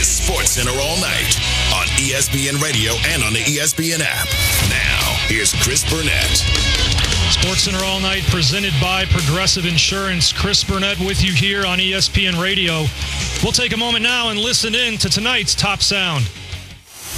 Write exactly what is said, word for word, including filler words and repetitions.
Sports Center all night on E S P N Radio and on the E S P N app. Now, here's Chris Burnett. Sports Center all night presented by Progressive Insurance. Chris Burnett with you here on E S P N Radio. We'll take a moment now and listen in to tonight's Top Sound.